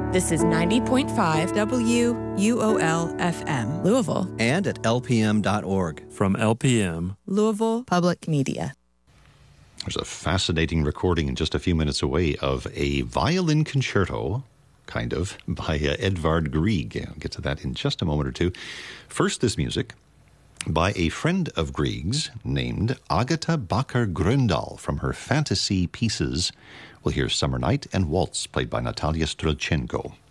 This is 90.5 WUOL-FM, Louisville. And at lpm.org. From LPM, Louisville Public Media. There's a fascinating recording just a few minutes away of a violin concerto, kind of, by Edvard Grieg. I'll get to that in just a moment or two. First, this music by a friend of Grieg's named Agatha Bakker-Gröndal from her fantasy pieces. We'll hear Summer Night and Waltz, played by Natalia Strelchenko.